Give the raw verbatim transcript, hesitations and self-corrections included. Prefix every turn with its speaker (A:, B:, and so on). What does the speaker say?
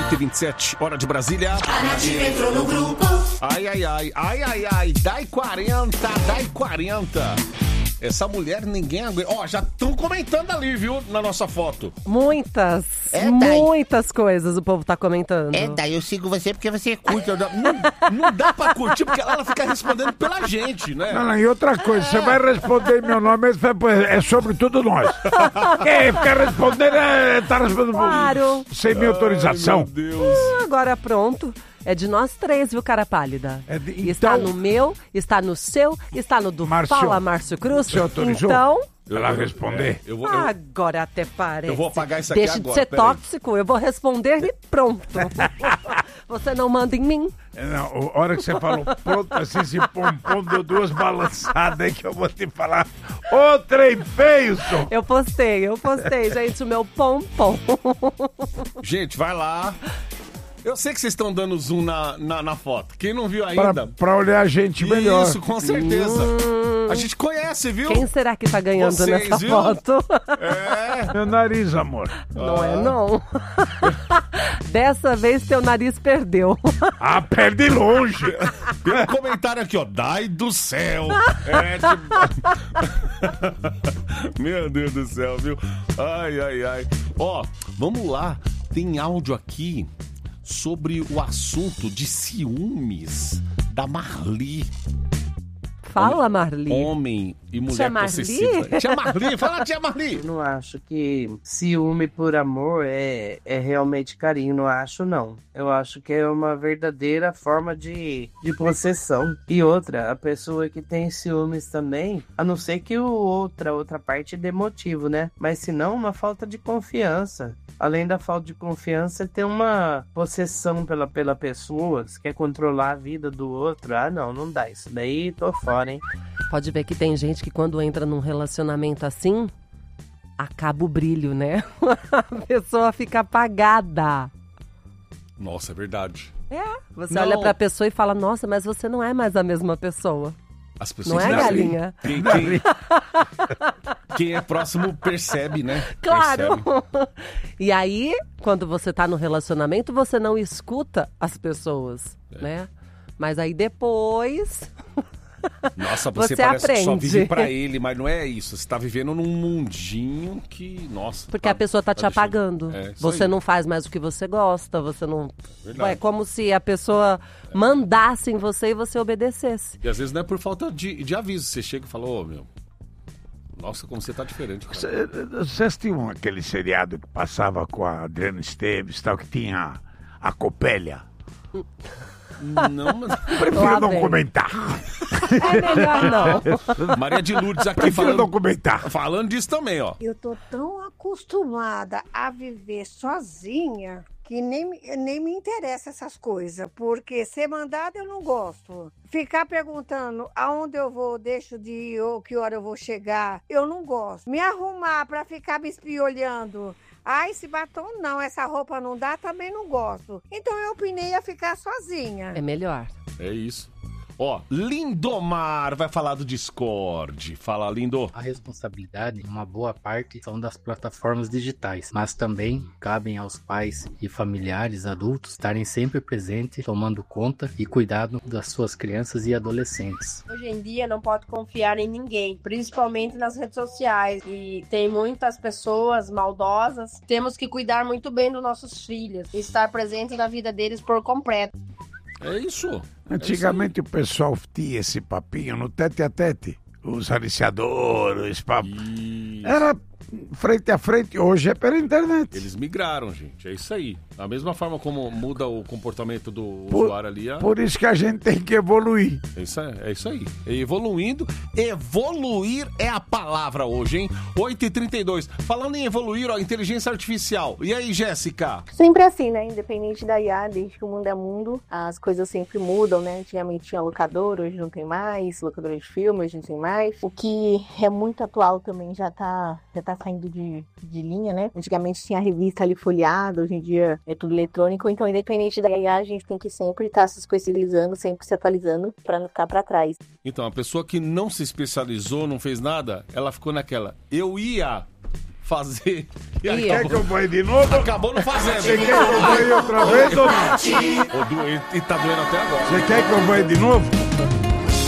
A: oito e vinte e sete, hora de Brasília.
B: A Nativa entrou no grupo.
A: Ai, ai, ai, ai, ai, ai, dai quarenta, dai quarenta. Essa mulher ninguém aguenta. Ó, já estão comentando ali, viu, na nossa foto.
C: Muitas,
D: É, Dai.
C: muitas coisas o povo tá comentando.
D: É, daí eu sigo você porque você curte. Eu não...
A: Não, não dá pra curtir, porque ela fica respondendo pela gente, né?
E: Não, não, e outra coisa, você vai responder meu nome, é sobre tudo nós. Quem fica respondendo, é, tá respondendo
C: Claro.
E: sem minha autorização.
A: Ai, meu Deus.
C: Ah, agora pronto. É de nós três, viu, cara pálida?
E: É de-
C: Está
E: então-
C: no meu, está no seu, está no do
E: Márcio,
C: Fala Márcio Cruz.
E: você autorizou?
C: Então,
E: Ela responder.
A: Eu vou, eu,
C: agora até parece.
A: eu vou apagar isso aqui
C: Deixa
A: agora.
C: de ser
A: peraí.
C: tóxico, eu vou responder e pronto. Você não manda em mim.
E: É, não, a hora que você falou pronto, assim, esse pompom deu duas balançadas aí que eu vou te falar. Ô, trem feio, só.
C: Eu postei, eu postei, gente, o meu pompom.
A: Gente, vai lá. Eu sei que vocês estão dando zoom na, na, na foto. Quem não viu
E: Pra,
A: ainda...
E: pra olhar a gente melhor.
A: Isso, com certeza. A gente conhece, viu?
C: Quem será que tá ganhando
A: Vocês,
C: nessa
A: viu?
C: foto?
A: É.
E: Meu nariz, amor.
C: Não é, não. Dessa vez teu nariz perdeu.
E: Ah, perde longe.
A: Tem um comentário aqui, ó. Dai do céu. É, tipo... Meu Deus do céu, viu? Ai, ai, ai. Ó, vamos lá. Tem áudio aqui sobre o assunto de ciúmes da Marli.
C: Fala, Marli.
A: Homem e mulher
C: Tia Marli?
A: possessiva. Tia Marli, fala, tia Marli.
F: Eu não acho que ciúme por amor é, é realmente carinho, não acho não. Eu acho que é uma verdadeira forma de, de possessão. E outra, a pessoa que tem ciúmes também, a não ser que o outra, outra parte dê motivo, né? Mas se não, uma falta de confiança. Além da falta de confiança, tem uma possessão pela, pela pessoa, que quer controlar a vida do outro. Ah, não, não dá. Isso daí tô fora, hein?
C: Pode ver que tem gente que quando entra num relacionamento assim, acaba o brilho, né? A pessoa fica apagada.
A: Nossa, é verdade.
C: É. Você
A: Não.
C: olha pra pessoa e fala, nossa, mas você não é mais a mesma pessoa.
A: As pessoas
C: Não é,
A: dizem-
C: galinha?
A: Quem, quem- quem é próximo percebe, né?
C: Claro!
A: Percebe.
C: E aí, quando você tá no relacionamento, você não escuta as pessoas,
A: É.
C: né? Mas aí depois...
A: Nossa, você,
C: Você
A: parece que só
C: aprende.
A: vive pra ele, mas não é isso. Você tá vivendo num mundinho que, nossa...
C: Porque
A: tá-
C: a pessoa tá te
A: deixando-
C: apagando.
A: É, isso
C: Você
A: aí.
C: não faz mais o que você gosta, você não...
A: Verdade.
C: É como se a pessoa mandasse em você e você obedecesse.
A: E às vezes não é por falta de, de aviso. Você chega e fala, ô, meu... Nossa, como você tá diferente, cara.
E: Você você assistiu aquele seriado que passava com a Adriana Esteves, tal, que tinha a Copélia?
A: Não, mas...
E: Prefiro
C: Lá
E: não
C: vem.
E: comentar.
C: É melhor não.
A: Maria de Lourdes aqui
E: Prefiro não
A: falando,
E: comentar.
A: falando disso também, ó.
G: Eu tô tão acostumada a viver sozinha que nem, me- nem me interessa essas coisas, porque ser mandada eu não gosto. Ficar perguntando aonde eu vou, deixo de ir ou que hora eu vou chegar, eu não gosto. Me arrumar pra ficar me espiolhando. Ah, esse batom não, essa roupa não dá, também não gosto. Então eu opinei a ficar sozinha.
C: É melhor.
A: É isso. Ó, Lindomar vai falar do Discord. Fala, Lindo.
H: A responsabilidade, uma boa parte, são das plataformas digitais, mas também cabem aos pais e familiares adultos estarem sempre presentes, tomando conta e cuidado das suas crianças e adolescentes.
I: Hoje em dia não pode confiar em ninguém, principalmente nas redes sociais. E tem muitas pessoas maldosas. Temos que cuidar muito bem dos nossos filhos e estar presente na vida deles por completo.
A: É isso.
E: Antigamente o pessoal tinha esse papinho no tete a tete. Os aliciadores, esse papo.
A: Isso.
E: Era frente a frente, hoje é pela internet.
A: Eles migraram, gente. É isso aí. Da mesma forma como muda o comportamento do
E: Por-
A: usuário ali. A...
E: Por isso que a gente tem que evoluir.
A: É isso aí. É isso aí. E evoluindo. Evoluir é a palavra hoje, hein? oito e trinta e dois. Falando em evoluir, ó, inteligência artificial. E aí, Jéssica?
J: Sempre assim, né? Independente da I A, desde que o mundo é mundo, as coisas sempre mudam, né? Antigamente tinha locador, hoje não tem mais. Locadora de filme, hoje não tem mais. O que é muito atual também já tá, já tá saindo de, de linha, né? Antigamente tinha a revista ali folheada, hoje em dia é tudo eletrônico. Então, independente da I A, a gente tem que sempre estar se especializando, sempre se atualizando pra não ficar pra trás.
A: Então, a pessoa que não se especializou, não fez nada, ela ficou naquela. Eu ia fazer. E
E: Quer
A: acabou,
E: que eu banhe de novo?
A: acabou não fazendo.
E: Você quer que eu banhe outra vez ou não?
A: Ô, doeu- E tá doendo até agora.
E: Você quer que eu banhe de novo?